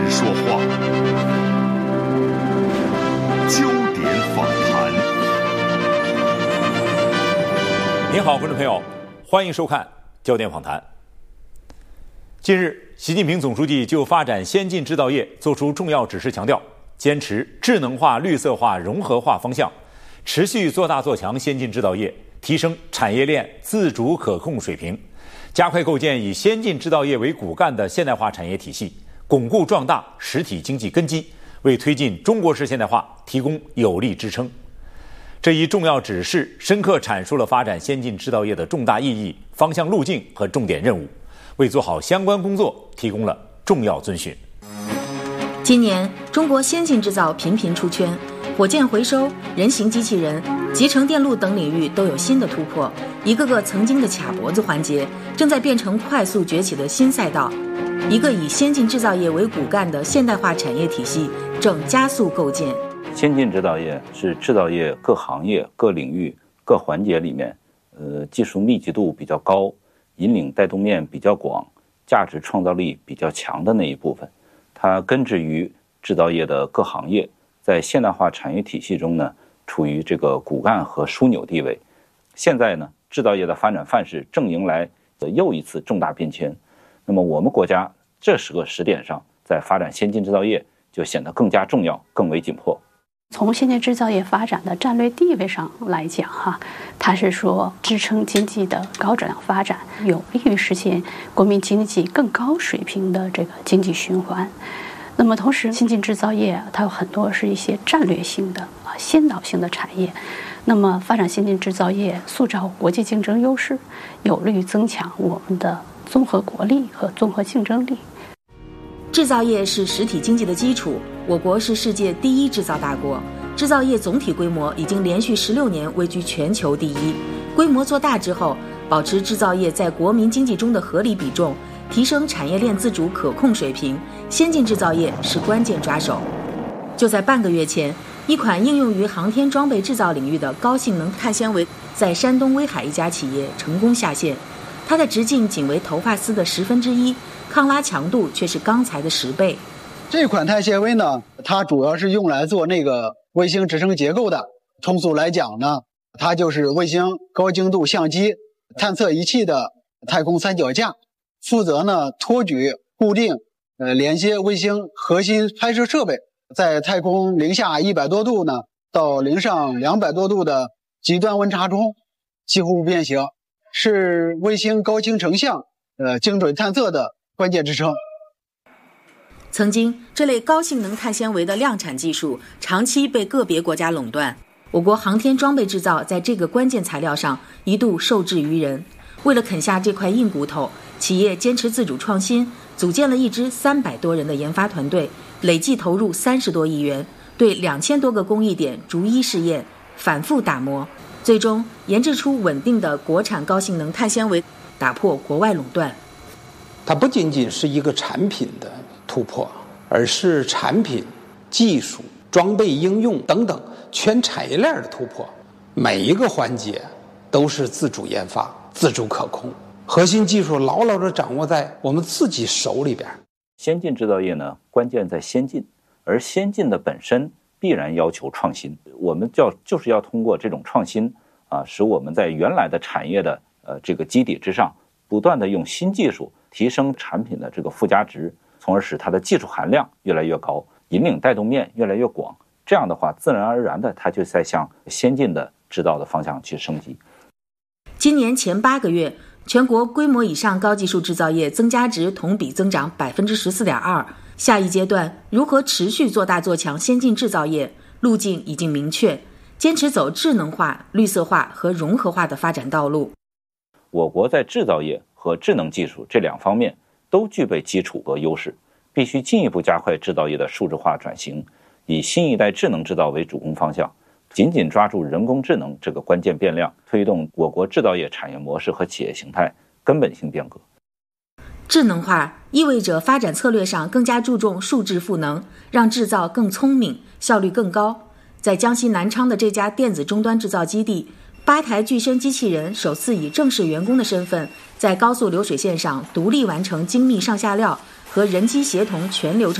说话，焦点访谈。 您好，观众朋友，欢迎收看焦点访谈。近日，习近平总书记就发展先进制造业作出重要指示，强调坚持智能化、绿色化、融合化方向，持续做大做强先进制造业，提升产业链自主可控水平，加快构建以先进制造业为骨干的现代化产业体系，巩固壮大实体经济根基，为推进中国式现代化提供有力支撑。这一重要指示深刻阐述了发展先进制造业的重大意义、方向路径和重点任务，为做好相关工作提供了重要遵循。 今年，中国先进制造频频出圈，火箭回收、人形机器人、集成电路等领域都有新的突破，一个个曾经的卡脖子环节正在变成快速崛起的新赛道。一个以先进制造业为骨干的现代化产业体系正加速构建。 先进制造业是制造业各行业、各领域、各环节里面，技术密集度比较高、引领带动面比较广、价值创造力比较强的那一部分。它根植于制造业的各行业，在现代化产业体系中呢，处于这个骨干和枢纽地位。现在呢，制造业的发展范式正迎来又一次重大变迁。那么我们国家这个时点上，在发展先进制造业就显得更加重要、更为紧迫。 从先进制造业发展的战略地位上来讲，它是说支撑经济的高质量发展，有利于实现国民经济更高水平的这个经济循环。那么同时，先进制造业它有很多是一些战略性的先导性的产业。那么发展先进制造业，塑造国际竞争优势，有利于增强我们的综合国力和综合竞争力。 制造业是实体经济的基础，我国是世界第一制造大国，制造业总体规模已经连续16年位居全球第一。规模做大之后，保持制造业在国民经济中的合理比重，提升产业链自主可控水平，先进制造业是关键抓手。就在半个月前，一款应用于航天装备制造领域的高性能碳纤维在山东威海一家企业成功下线，它的直径仅为头发丝的1/10，抗拉强度却是钢材的10倍。 这款碳纤维呢，它主要是用来做那个卫星支撑结构的。通俗来讲呢，它就是卫星高精度相机探测仪器的太空三脚架，负责呢托举、固定、连接卫星核心拍摄设备，在太空零下100多度呢到零上200多度的极端温差中几乎不变形，是卫星高清成像精准探测的关键支撑。 曾经，这类高性能碳纤维的量产技术长期被个别国家垄断，我国航天装备制造在这个关键材料上一度受制于人。为了啃下这块硬骨头，企业坚持自主创新，组建了一支300多人的研发团队，累计投入30多亿元，对2000多个工艺点逐一试验，反复打磨，最终研制出稳定的国产高性能碳纤维，打破国外垄断。 它不仅仅是一个产品的突破，而是产品、技术、装备应用等等全产业链的突破。每一个环节都是自主研发、自主可控，核心技术牢牢地掌握在我们自己手里边。 先进制造业呢，关键在先进，而先进的本身必然要求创新。我们就是要通过这种创新使我们在原来的产业的这个基底之上，不断地用新技术提升产品的这个附加值，从而使它的技术含量越来越高，引领带动面越来越广。这样的话，自然而然的，它就在向先进的制造的方向去升级。 今年前8个月，全国规模以上高技术制造业增加值同比增长14.2%。下一阶段如何持续做大做强先进制造业，路径已经明确，坚持走智能化、绿色化和融合化的发展道路。 我国在制造业和智能技术这2方面都具备基础和优势，必须进一步加快制造业的数字化转型，以新一代智能制造为主攻方向，紧紧抓住人工智能这个关键变量，推动我国制造业产业模式和企业形态根本性变革。 智能化意味着发展策略上更加注重数智赋能，让制造更聪明，效率更高。在江西南昌的这家电子终端制造基地，8台具身机器人首次以正式员工的身份，在高速流水线上独立完成精密上下料和人机协同全流程